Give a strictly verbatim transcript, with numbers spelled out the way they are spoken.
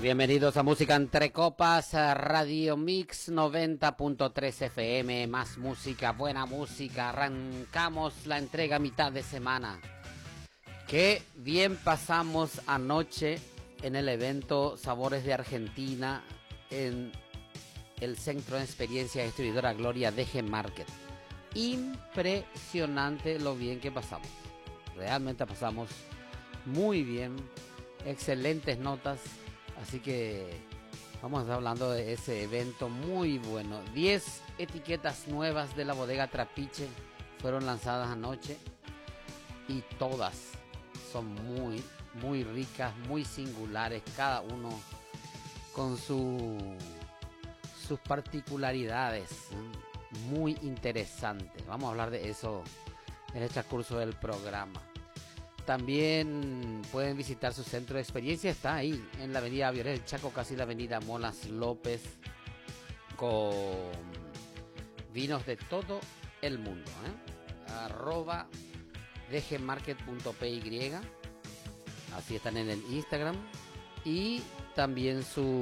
Bienvenidos a Música Entre Copas, Radio Mix noventa punto tres F M, más música, buena música. Arrancamos la entrega a mitad de semana. Qué bien pasamos anoche en el evento Sabores de Argentina en el Centro de Experiencia Distribuidora Gloria D G Market. Impresionante lo bien que pasamos. Realmente pasamos muy bien, excelentes notas. Así que vamos a estar hablando de ese evento muy bueno. diez etiquetas nuevas de la bodega Trapiche fueron lanzadas anoche y todas son muy, muy ricas, muy singulares, cada uno con su, sus particularidades. Muy interesante. Vamos a hablar de eso en el transcurso del programa. También pueden visitar su centro de experiencia, está ahí en la avenida Violeta del Chaco, casi la avenida Molas López, con vinos de todo el mundo, ¿eh? Arroba dgmarket punto py, así están en el Instagram, y también su